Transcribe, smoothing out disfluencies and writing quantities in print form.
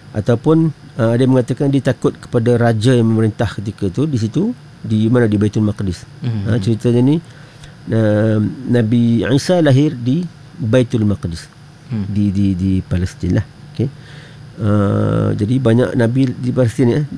ataupun ada yang mengatakan dia takut kepada raja yang memerintah ketika tu di situ, di mana, di Baitul Maqdis. Ceritanya ni Nabi Isa lahir di Baitul Maqdis, di Palestin lah. Okay. Jadi banyak nabi di Palestin ya.